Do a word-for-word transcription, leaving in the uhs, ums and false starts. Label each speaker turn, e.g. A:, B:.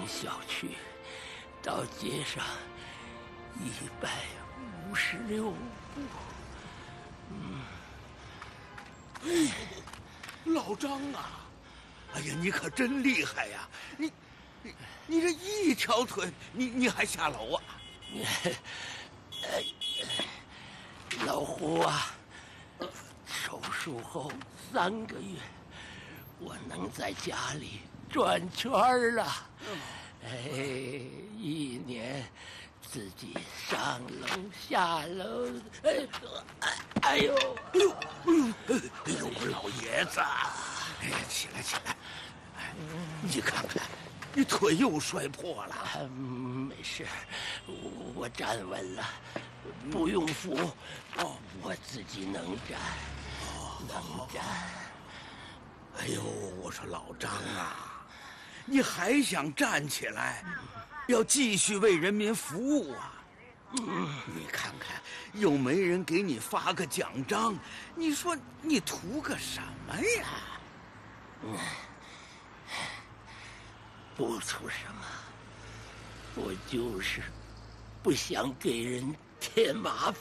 A: 小区到街上一百五十六步。嗯，
B: 哎呦，老张啊！哎呀，你可真厉害呀！你，你，你这一条腿，你你还下楼啊？
A: 老胡啊，手术后三个月，我能在家里转圈了。哎，一年自己上楼下楼，哎，哎呦，
B: 哎呦，哎呦，哎呦，我老爷子，哎呀，起来起来，哎，你看看，你腿又摔破了。
A: 啊、没事，我我站稳了，不用扶，哦，我自己能站，能站。
B: 哎呦，我说老张啊，你还想站起来，要继续为人民服务啊？嗯，你看看，又没人给你发个奖章，你说你图个什么呀？
A: 嗯，不图什么，我就是不想给人添麻烦。